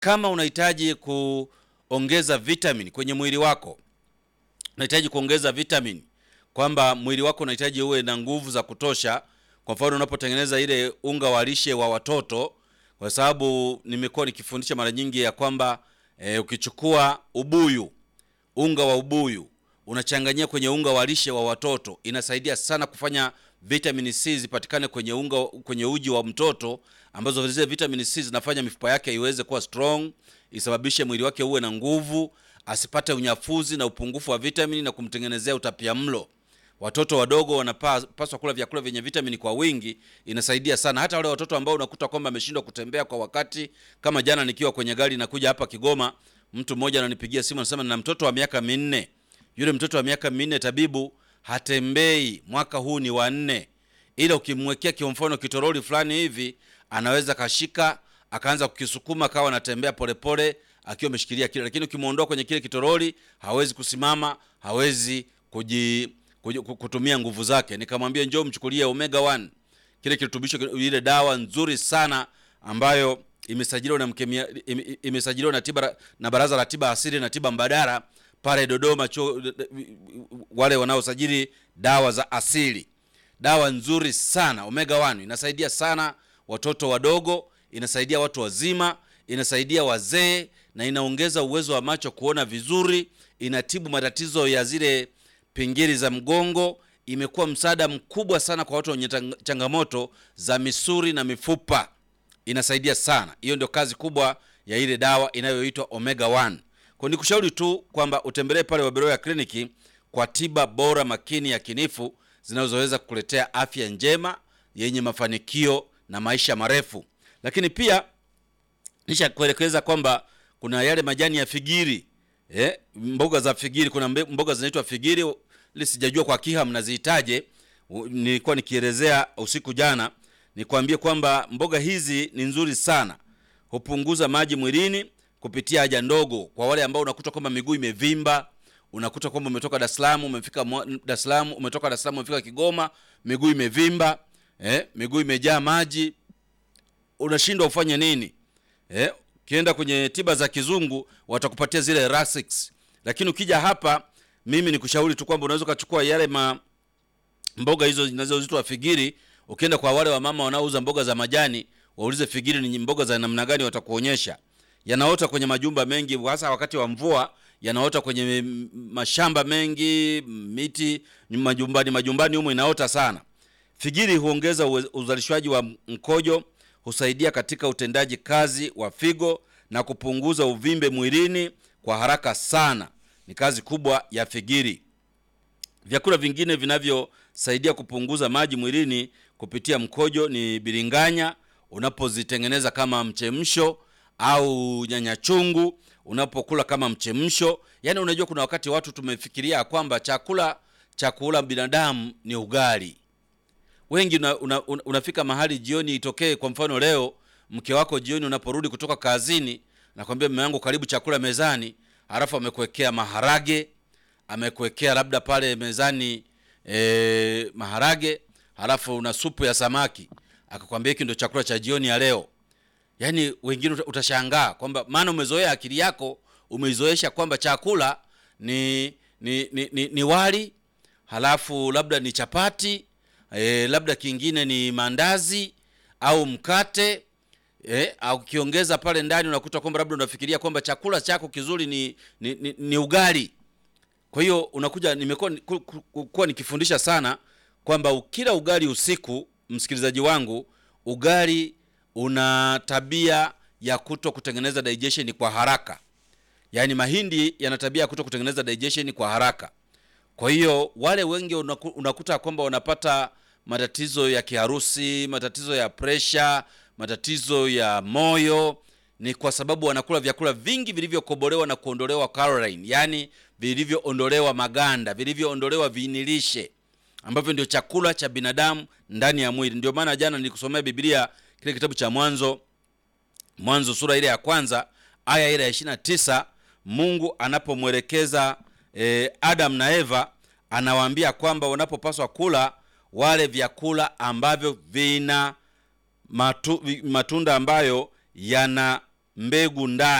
Kama unahitaji kuongeza vitamin kwenye mwili wako, unahitaji kuongeza vitamin, kwamba mwili wako unahitaji uwe na nguvu za kutosha. Kwa mfano unapotengeneza ile unga wa lishe wa watoto, kwa sababu nimekuwa nikifundisha mara nyingi ya kwamba ukichukua ubuyu, unga wa ubuyu unachanganyia kwenye unga wa lishe wa watoto, inasaidia sana kufanya vitamin C zipatikane kwenye uji wa mtoto, ambazo zile vitamin C zinafanya mifupa yake iweze kuwa strong, isababishe mwili wake uwe na nguvu, asipate unyafuzi na upungufu wa vitamini na kumtengenezea utapiamlo. Watoto wadogo wanapaswa kula vyakula vyenye vitamini kwa wingi, inasaidia sana. Hata wale watoto ambao unakuta kwamba ameshindwa kutembea kwa wakati, kama jana nikiwa kwenye gari nakuja hapa Kigoma, mtu mmoja ananipigia simu anasema na mtoto wa miaka 4. Yule mtoto wa miaka 4 tabibu hatembei, mwaka huu ni wa 4. Ila ukimwekea kwa mfano kitoroli fulani hivi, anaweza kashika akaanza kukisukuma kawa anatembea polepole akiwa ameshikilia kile, lakini ukimuondoa kwenye kile kitoroli hawezi kusimama, hawezi kutumia nguvu zake. Nikamwambia njoo mchukulie Omega 1, kile kirutubisho, ile dawa nzuri sana ambayo imesajiliwa na Baraza la Tiba Asili na Tiba Mbadala pale Dodoma, wale wanaosajili dawa za asili. Dawa nzuri sana Omega 1, inasaidia sana watoto wadogo, inasaidia watu wazima, inasaidia wazee, na inaongeza uwezo wa macho kuona vizuri, inatibu matatizo ya zile pingili za mgongo. Imekuwa msaada mkubwa sana kwa watu wenye changamoto za misuli na mifupa, inasaidia sana. Hiyo ndio kazi kubwa ya ile dawa inayoitwa Omega 1. Kwa nikushauri tu kwamba utembelee pale Waberoya Kliniki kwa tiba bora makini ya kinifu zinazoweza kukuletea afya njema yenye mafanikio na maisha marefu. Lakini pia nisha kuelekeza kwamba kuna yale majani ya figiri, mboga za figiri. Kuna mboga zinaitwa figiri, ili sijajua kwa kiha mnaziitaje. Nilikuwa nikielezea usiku jana, nikwambie kwamba mboga hizi ni nzuri sana, hupunguza maji mwilini kupitia haja ndogo. Kwa wale ambao unakuta kwamba miguu imevimba, unakuta kwamba umetoka Dar es Salaam umefika Dar es Salaam, umetoka Dar es Salaam umefika Kigoma, miguu imevimba, miguu imejaa maji, unashindwa ufanye nini? Kienda kwenye tiba za kizungu watakupatia zile Lasix. Lakini ukija hapa, mimi nikushauri tu kwamba unaweza kuchukua yale mboga hizo zinazoitwa figiri. Ukienda kwa wale wa mama wanaouza mboga za majani, waulize figiri ni mboga za namna gani, watakuonyesha. Yanaota kwenye majumba mengi, hasa wakati wa mvua, yanaota kwenye mashamba mengi, miti majumbani humo inaota sana. Figiri huongeza uzalishaji wa mkojo, husaidia katika utendaji kazi wa figo na kupunguza uvimbe mwilini kwa haraka sana. Ni kazi kubwa ya figiri. Vyakula vingine vinavyosaidia kupunguza maji mwilini kupitia mkojo ni biringanya, unapozitengeneza kama mchemsho, au nyanya chungu unapokula kama mchemsho. Yaani unajua kuna wakati watu tumefikiria kwamba chakula binadamu ni ugali. Wengi unafika mahali jioni itokee, kwa mfano leo mke wako jioni unaporudi kutoka kazini, nakwambia mume wangu karibu chakula mezani, halafu amekuwekea maharage, amekuwekea labda pale mezani maharage, halafu una supu ya samaki, akakwambia hiki ndio chakula cha jioni ya leo. Yaani wengine utashangaa kwamba maana umezoea, akili yako umeizoesha kwamba chakula ni wali, halafu labda ni chapati, labda kingine ni mandazi au mkate, au kiongeza pale ndani unakuta kwamba labda unafikiria kwamba chakula chako kizuri ni ugali. Kwa hiyo unakuja, nimekuwa nikifundisha sana kwamba ukila ugali usiku, msikilizaji wangu, ugali una tabia ya kutengeneza digestion kwa haraka. Yaani mahindi yana tabia ya kutengeneza digestion kwa haraka. Kwa hiyo wale wengi unakuta kwamba wanapata matatizo ya kiharusi, matatizo ya pressure, matatizo ya moyo, ni kwa sababu wanakula vyakula vingi vilivyokobolewa na kuondolewa calorie, yani vilivyoondolewa maganda, vilivyoondolewa viinilishe, ambavyo ndio chakula cha binadamu ndani ya mwili. Ndio maana jana nilikusomea Biblia, kile kitabu cha Mwanzo sura ile ya kwanza aya ile ya 29, Mungu anapomwelekeza Adam na Eva, anawaambia kwamba wanapopaswa kula wale vyakula ambavyo vina matunda ambayo yana mbegu ndani.